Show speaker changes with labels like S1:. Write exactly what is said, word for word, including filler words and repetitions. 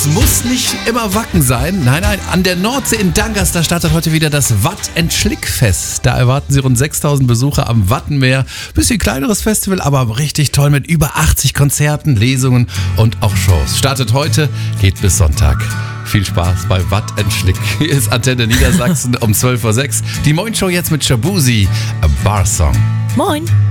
S1: muss nicht immer Wacken sein. Nein, nein, an der Nordsee in Dangast, da startet heute wieder das Watt and Schlick Fest. Da erwarten Sie rund sechstausend Besucher am Wattenmeer. Bisschen kleineres Festival, aber richtig toll mit über achtzig Konzerten, Lesungen und auch Shows. Startet heute, geht bis Sonntag. Viel Spaß bei Watt and Schlick. Hier ist Antenne Niedersachsen um zwölf Uhr sechs. Die Moin Show jetzt mit Shabuzi, A Bar Song.
S2: Moin.